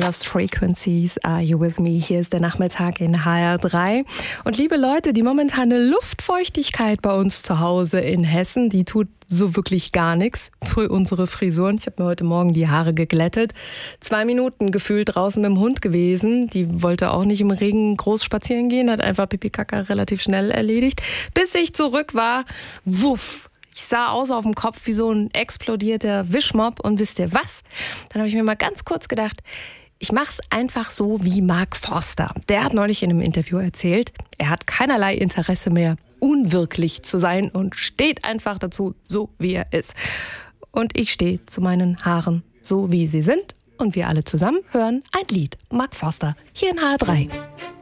Lost Frequencies, Are You With Me? Hier ist der Nachmittag in HR3. Und liebe Leute, die momentane Luftfeuchtigkeit bei uns zu Hause in Hessen, die tut so wirklich gar nichts für unsere Frisuren. Ich habe mir heute Morgen die Haare geglättet. 2 Minuten gefühlt draußen mit dem Hund gewesen. Die wollte auch nicht im Regen groß spazieren gehen, hat einfach Pipi-Kaka relativ schnell erledigt. Bis ich zurück war, wuff. Ich sah aus auf dem Kopf wie so ein explodierter Wischmopp. Und wisst ihr was? Dann habe ich mir mal ganz kurz gedacht, ich mache es einfach so wie Mark Forster. Der hat neulich in einem Interview erzählt, er hat keinerlei Interesse mehr, unwirklich zu sein und steht einfach dazu, so wie er ist. Und ich stehe zu meinen Haaren, so wie sie sind. Und wir alle zusammen hören ein Lied. Mark Forster, hier in HR3.